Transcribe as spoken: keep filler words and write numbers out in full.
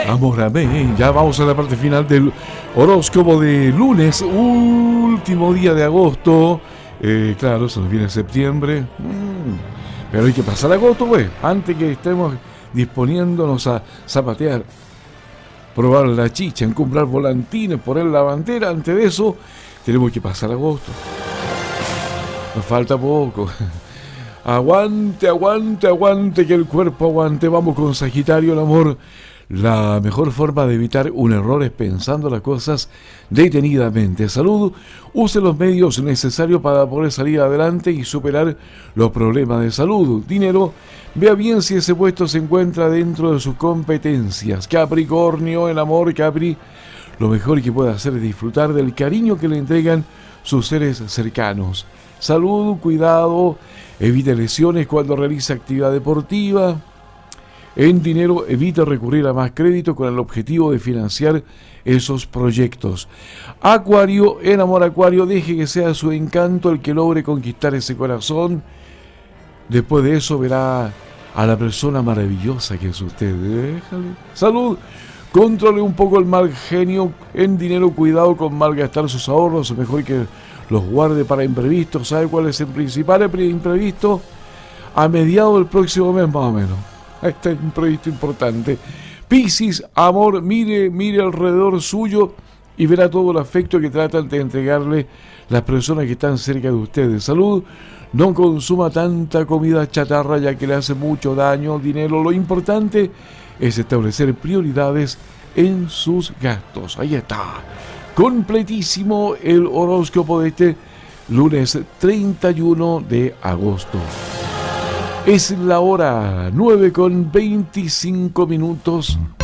Amor, amén. Ya vamos a la parte final del horóscopo de lunes, último día de agosto. Eh, claro, se nos viene septiembre. Mm, pero hay que pasar agosto, pues, antes que estemos disponiéndonos a zapatear, probar la chicha, en comprar volantines, poner la bandera. Antes de eso, tenemos que pasar agosto. Nos falta poco. Aguante, aguante, aguante, que el cuerpo aguante. Vamos con Sagitario, el amor. La mejor forma de evitar un error es pensando las cosas detenidamente. Salud, use los medios necesarios para poder salir adelante y superar los problemas de salud. Dinero, vea bien si ese puesto se encuentra dentro de sus competencias. Capricornio, el amor, Capri, lo mejor que puede hacer es disfrutar del cariño que le entregan sus seres cercanos. Salud, cuidado, evite lesiones cuando realiza actividad deportiva. En dinero, evita recurrir a más crédito con el objetivo de financiar esos proyectos. Acuario, en amor, Acuario, deje que sea su encanto el que logre conquistar ese corazón. Después de eso verá a la persona maravillosa que es usted. Déjale. Salud, controle un poco el mal genio. En dinero, cuidado con malgastar sus ahorros, mejor que los guarde para imprevistos. ¿Sabe cuál es el principal imprevisto? A mediados del próximo mes, más o menos. Este es un proyecto importante. Piscis, amor, mire, mire alrededor suyo y verá todo el afecto que tratan de entregarle las personas que están cerca de ustedes. Salud, no consuma tanta comida chatarra ya que le hace mucho daño. Dinero, lo importante es establecer prioridades en sus gastos. Ahí está, completísimo el horóscopo de este lunes treinta y uno de agosto. Es la hora nueve con veinticinco minutos.